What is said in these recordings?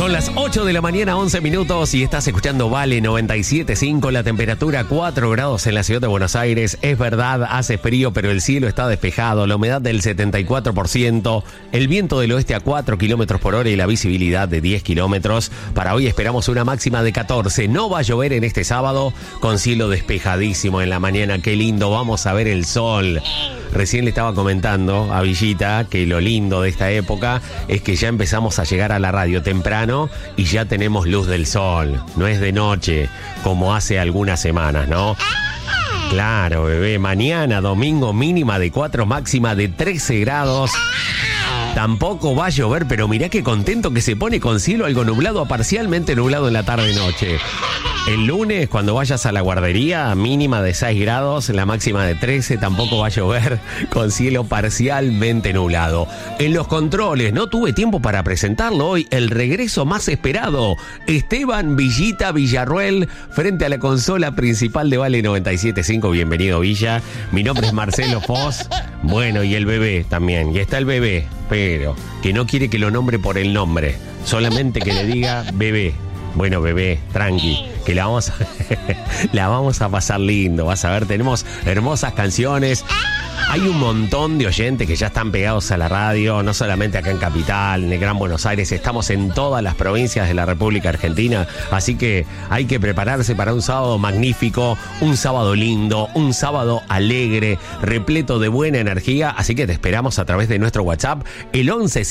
Son las 8 de la mañana, 11 minutos y estás escuchando Vale 97.5, la temperatura 4 grados en la ciudad de Buenos Aires. Es verdad, hace frío, pero el cielo está despejado, la humedad del 74%, el viento del oeste a 4 kilómetros por hora y la visibilidad de 10 kilómetros. Para hoy esperamos una máxima de 14. No va a llover en este sábado, con cielo despejadísimo en la mañana. Qué lindo, vamos a ver el sol. Recién le estaba comentando a Villita que lo lindo de esta época es que ya empezamos a llegar a la radio temprano y ya tenemos luz del sol. No es de noche como hace algunas semanas, ¿no? Claro, bebé. Mañana, domingo, mínima de 4, máxima de 13 grados. Tampoco va a llover, pero mirá qué contento que se pone con cielo algo nublado a parcialmente nublado en la tarde-noche. El lunes, cuando vayas a la guardería, mínima de 6 grados, la máxima de 13, tampoco va a llover, con cielo parcialmente nublado. En los controles, no tuve tiempo para presentarlo hoy, el regreso más esperado, Esteban Villita Villarruel, frente a la consola principal de Vale 97.5. Bienvenido, Villa. Mi nombre es Marcelo Foz. Bueno, y el bebé también, y está el bebé, pero que no quiere que lo nombre por el nombre, solamente que le diga bebé. Bueno, bebé, tranqui, que la vamos a pasar lindo. Vas a ver, tenemos hermosas canciones. Hay un montón de oyentes que ya están pegados a la radio, no solamente acá en Capital, en el Gran Buenos Aires, estamos en todas las provincias de la República Argentina, así que hay que prepararse para un sábado magnífico, un sábado lindo, un sábado alegre, repleto de buena energía, así que te esperamos a través de nuestro WhatsApp, el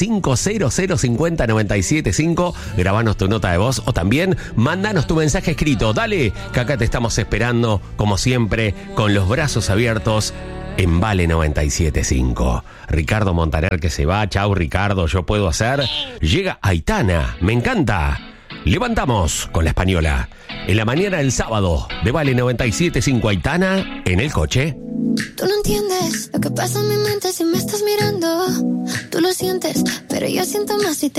1150050975, grabanos tu nota de voz o también mándanos tu mensaje escrito, dale, que acá te estamos esperando, como siempre, con los brazos abiertos, en Vale 97.5. Ricardo Montaner que se va. Chau, Ricardo, yo puedo hacer. Llega Aitana, me encanta. Levantamos con la española. En la mañana del sábado de Vale 97.5, Aitana en el coche. Tú no entiendes lo que pasa en mi mente si me estás mirando. Tú lo sientes, pero yo siento más si te